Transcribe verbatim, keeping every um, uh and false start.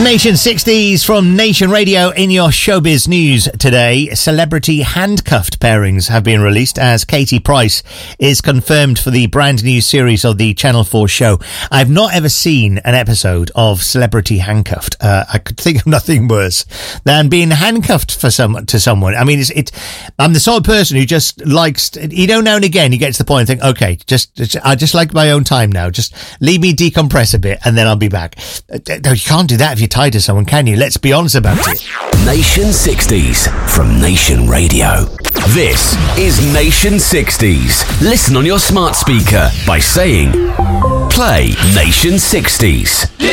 Nation sixties from Nation Radio in your showbiz news today. Celebrity handcuffed pairings have been released as Katie Price is confirmed for the brand new series of the Channel four show. I've not ever seen an episode of Celebrity Handcuffed. Uh, I could think of nothing worse than being handcuffed for some to someone. I mean, it's, it's I'm the sort of person who just likes, you know, now and again you get to the point and think, okay, just, just I just like my own time now. Just leave me decompress a bit and then I'll be back. No, you can't do that if you're tied to someone, can you? Let's be honest about it. Nation sixties from Nation Radio. This is Nation sixties. Listen on your smart speaker by saying, play Nation sixties.